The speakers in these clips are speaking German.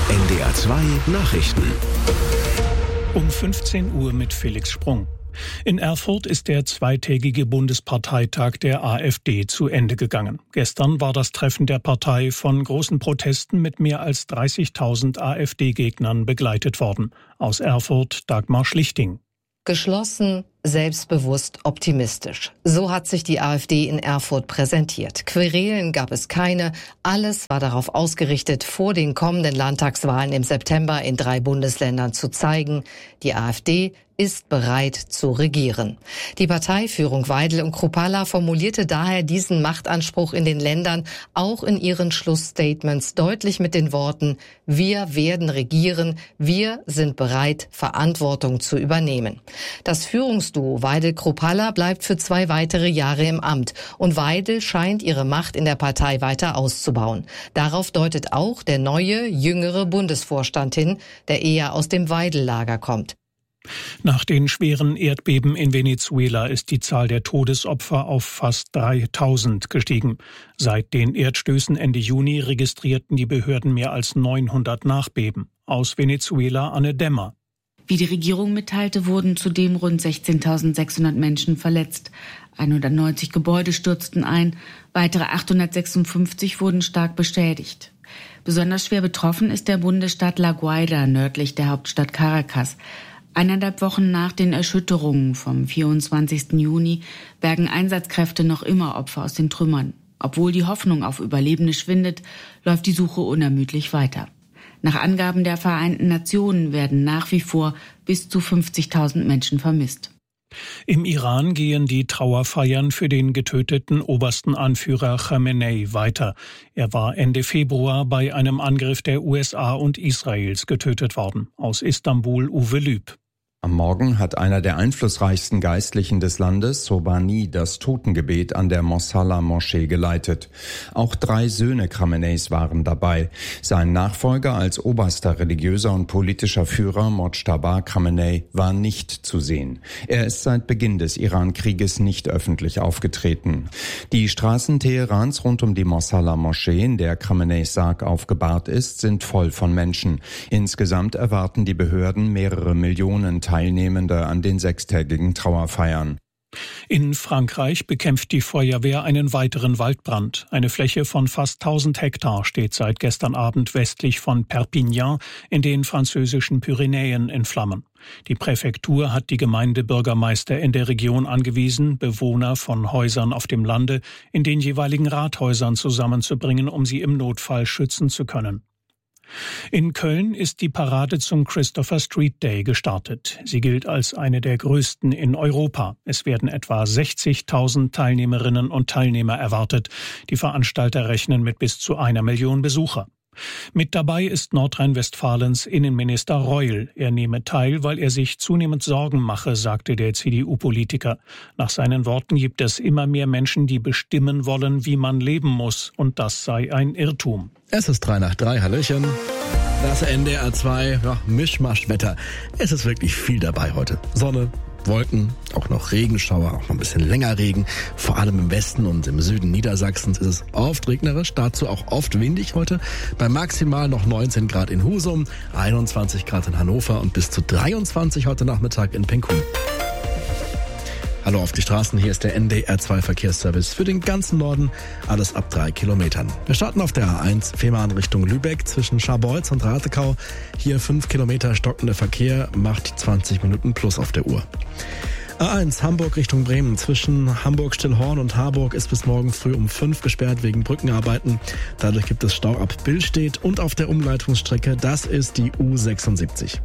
NDR 2 Nachrichten. Um 15 Uhr mit Felix Sprung. In Erfurt ist der zweitägige Bundesparteitag der AfD zu Ende gegangen. Gestern war das Treffen der Partei von großen Protesten mit mehr als 30.000 AfD-Gegnern begleitet worden. Aus Erfurt Dagmar Schlichting. Geschlossen, selbstbewusst, optimistisch. So hat sich die AfD in Erfurt präsentiert. Querelen gab es keine. Alles war darauf ausgerichtet, vor den kommenden Landtagswahlen im September in 3 Bundesländern zu zeigen, die AfD ist bereit zu regieren. Die Parteiführung Weidel und Kruppalla formulierte daher diesen Machtanspruch in den Ländern auch in ihren Schlussstatements deutlich mit den Worten: Wir werden regieren, wir sind bereit, Verantwortung zu übernehmen. Das Führungsduo Weidel-Kruppalla bleibt für 2 weitere Jahre im Amt und Weidel scheint ihre Macht in der Partei weiter auszubauen. Darauf deutet auch der neue, jüngere Bundesvorstand hin, der eher aus dem Weidel-Lager kommt. Nach den schweren Erdbeben in Venezuela ist die Zahl der Todesopfer auf fast 3.000 gestiegen. Seit den Erdstößen Ende Juni registrierten die Behörden mehr als 900 Nachbeben. Aus Venezuela Anne Dämmer. Wie die Regierung mitteilte, wurden zudem rund 16.600 Menschen verletzt. 190 Gebäude stürzten ein, weitere 856 wurden stark beschädigt. Besonders schwer betroffen ist der Bundesstaat La Guaira nördlich der Hauptstadt Caracas. 1,5 Wochen nach den Erschütterungen vom 24. Juni bergen Einsatzkräfte noch immer Opfer aus den Trümmern. Obwohl die Hoffnung auf Überlebende schwindet, läuft die Suche unermüdlich weiter. Nach Angaben der Vereinten Nationen werden nach wie vor bis zu 50.000 Menschen vermisst. Im Iran gehen die Trauerfeiern für den getöteten obersten Anführer Khamenei weiter. Er war Ende Februar bei einem Angriff der USA und Israels getötet worden. Aus Istanbul Uwe Lüb. Am Morgen hat einer der einflussreichsten Geistlichen des Landes, Sobhani, das Totengebet an der Mosalla-Moschee geleitet. Auch 3 Söhne Khameneis waren dabei. Sein Nachfolger als oberster religiöser und politischer Führer, Mojtaba Khamenei, war nicht zu sehen. Er ist seit Beginn des Iran-Krieges nicht öffentlich aufgetreten. Die Straßen Teherans rund um die Mosalla-Moschee, in der Khameneis Sarg aufgebahrt ist, sind voll von Menschen. Insgesamt erwarten die Behörden mehrere Millionen Teilnehmende an den 6-tägigen Trauerfeiern. In Frankreich bekämpft die Feuerwehr einen weiteren Waldbrand. Eine Fläche von fast 1000 Hektar steht seit gestern Abend westlich von Perpignan in den französischen Pyrenäen in Flammen. Die Präfektur hat die Gemeindebürgermeister in der Region angewiesen, Bewohner von Häusern auf dem Lande in den jeweiligen Rathäusern zusammenzubringen, um sie im Notfall schützen zu können. In Köln ist die Parade zum Christopher Street Day gestartet. Sie gilt als eine der größten in Europa. Es werden etwa 60.000 Teilnehmerinnen und Teilnehmer erwartet. Die Veranstalter rechnen mit bis zu 1 Million Besucher. Mit dabei ist Nordrhein-Westfalens Innenminister Reul. Er nehme teil, weil er sich zunehmend Sorgen mache, sagte der CDU-Politiker. Nach seinen Worten gibt es immer mehr Menschen, die bestimmen wollen, wie man leben muss. Und das sei ein Irrtum. Es ist 3 nach 3, Hallöchen. Das NDR 2, Mischmaschwetter. Es ist wirklich viel dabei heute. Sonne, Wolken, auch noch Regenschauer, auch noch ein bisschen länger Regen. Vor allem im Westen und im Süden Niedersachsens ist es oft regnerisch, dazu auch oft windig heute. Bei maximal noch 19 Grad in Husum, 21 Grad in Hannover und bis zu 23 heute Nachmittag in Penkun. Hallo auf die Straßen, hier ist der NDR 2 Verkehrsservice für den ganzen Norden, alles ab 3 Kilometern. Wir starten auf der A1 Fehmarn Richtung Lübeck zwischen Scharbeutz und Ratekau. Hier 5 Kilometer stockender Verkehr, macht 20 Minuten plus auf der Uhr. A1 Hamburg Richtung Bremen zwischen Hamburg-Stillhorn und Harburg ist bis morgen früh um 5 gesperrt wegen Brückenarbeiten. Dadurch gibt es Stau ab Billstedt und auf der Umleitungsstrecke, das ist die U76.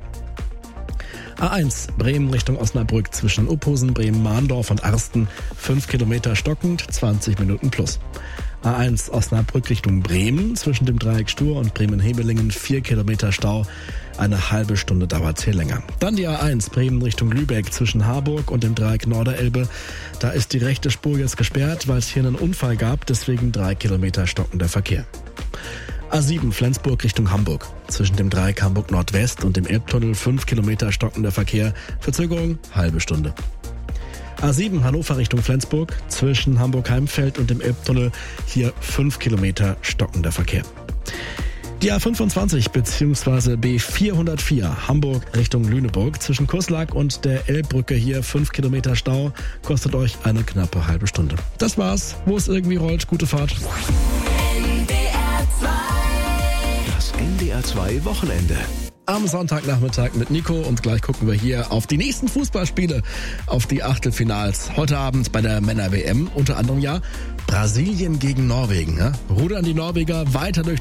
A1 Bremen Richtung Osnabrück zwischen Uphusen, Bremen-Mahndorf und Arsten 5 Kilometer stockend, 20 Minuten plus. A1 Osnabrück Richtung Bremen zwischen dem Dreieck Stur und Bremen-Hebelingen 4 Kilometer Stau, eine halbe Stunde dauert es hier länger. Dann die A1 Bremen Richtung Lübeck zwischen Harburg und dem Dreieck Norderelbe. Da ist die rechte Spur jetzt gesperrt, weil es hier einen Unfall gab, deswegen 3 Kilometer stockender Verkehr. A7 Flensburg Richtung Hamburg. Zwischen dem Dreieck Hamburg Nordwest und dem Elbtunnel 5 Kilometer stockender Verkehr. Verzögerung halbe Stunde. A7 Hannover Richtung Flensburg. Zwischen Hamburg-Heimfeld und dem Elbtunnel hier 5 Kilometer stockender Verkehr. Die A25 bzw. B404 Hamburg Richtung Lüneburg zwischen Kurslack und der Elbbrücke hier 5 Kilometer Stau kostet euch eine knappe halbe Stunde. Das war's, wo es irgendwie rollt. Gute Fahrt. Das NDR 2 Wochenende. Am Sonntagnachmittag mit Nico und gleich gucken wir hier auf die nächsten Fußballspiele, auf die Achtelfinals. Heute Abend bei der Männer-WM, unter anderem ja Brasilien gegen Norwegen. Ja? Rudern die Norweger weiter durch